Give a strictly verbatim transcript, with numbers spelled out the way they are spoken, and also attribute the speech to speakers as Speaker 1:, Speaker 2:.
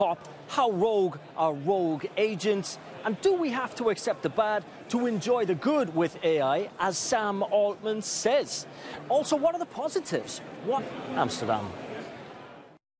Speaker 1: Top, how rogue are rogue agents? And do we have to accept the bad to enjoy the good with A I, as Sam Altman says? Also, what are the positives? What Amsterdam?